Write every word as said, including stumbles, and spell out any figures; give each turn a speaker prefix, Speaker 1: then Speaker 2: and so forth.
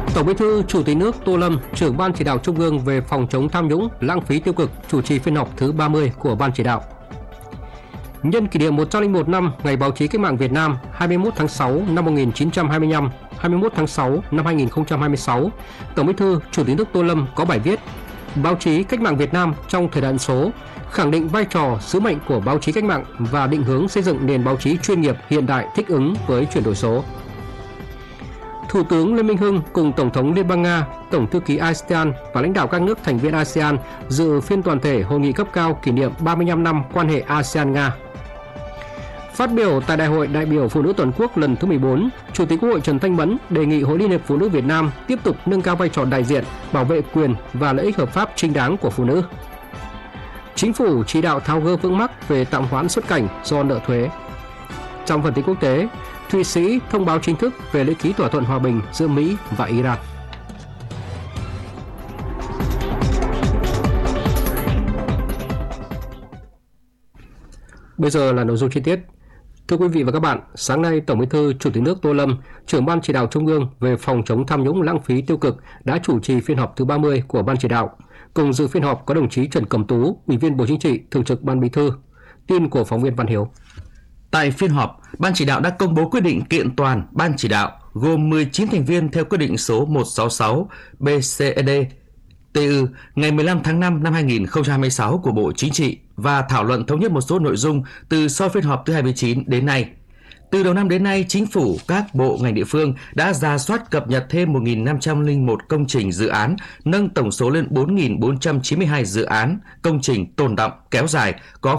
Speaker 1: Tổng Bí thư Chủ tịch nước Tô Lâm, trưởng Ban Chỉ đạo Trung ương về phòng chống tham nhũng, lãng phí tiêu cực chủ trì phiên họp thứ ba mươi của Ban Chỉ đạo. Nhân kỷ niệm một trăm lẻ một năm Ngày Báo chí Cách mạng Việt Nam hai mươi mốt tháng sáu năm một nghìn chín trăm hai mươi lăm, hai mươi mốt tháng sáu năm hai nghìn không trăm hai mươi sáu, Tổng Bí thư Chủ tịch nước Tô Lâm có bài viết Báo chí Cách mạng Việt Nam trong thời đại số, khẳng định vai trò, sứ mệnh của báo chí cách mạng và định hướng xây dựng nền báo chí chuyên nghiệp hiện đại thích ứng với chuyển đổi số. Thủ tướng Lê Minh Hưng cùng Tổng thống Liên bang Nga, Tổng thư ký a sê an và lãnh đạo các nước thành viên a sê an dự phiên toàn thể hội nghị cấp cao kỷ niệm ba mươi lăm năm quan hệ a sê an-Nga. Phát biểu tại Đại hội đại biểu Phụ nữ toàn quốc lần thứ mười bốn, Chủ tịch Quốc hội Trần Thanh Mẫn đề nghị Hội Liên hiệp Phụ nữ Việt Nam tiếp tục nâng cao vai trò đại diện, bảo vệ quyền và lợi ích hợp pháp chính đáng của phụ nữ. Chính phủ chỉ đạo tháo gỡ vướng mắc về tạm hoãn xuất cảnh do nợ thuế. Trong phần tin quốc tế, Thụy Sĩ thông báo chính thức về lễ ký thỏa thuận hòa bình giữa Mỹ và Iran. Bây giờ là nội dung chi tiết. Thưa quý vị và các bạn, sáng nay Tổng Bí thư Chủ tịch nước Tô Lâm, trưởng Ban Chỉ đạo Trung ương về phòng chống tham nhũng lãng phí tiêu cực đã chủ trì phiên họp thứ ba mươi của Ban Chỉ đạo. Cùng dự phiên họp có đồng chí Trần Cẩm Tú, Ủy viên Bộ Chính trị, Thường trực Ban Bí thư. Tin của phóng viên Văn Hiếu.
Speaker 2: Tại phiên họp, Ban Chỉ đạo đã công bố quyết định kiện toàn Ban Chỉ đạo gồm mười chín thành viên theo quyết định số một trăm sáu mươi sáu B C E D T U ngày mười lăm tháng năm năm hai nghìn không trăm hai mươi sáu của Bộ Chính trị và thảo luận thống nhất một số nội dung từ sau phiên họp thứ hai mươi chín đến nay. Từ đầu năm đến nay, Chính phủ, các bộ ngành địa phương đã rà soát cập nhật thêm một nghìn năm trăm lẻ một công trình dự án, nâng tổng số lên bốn nghìn bốn trăm chín mươi hai dự án, công trình tồn đọng kéo dài có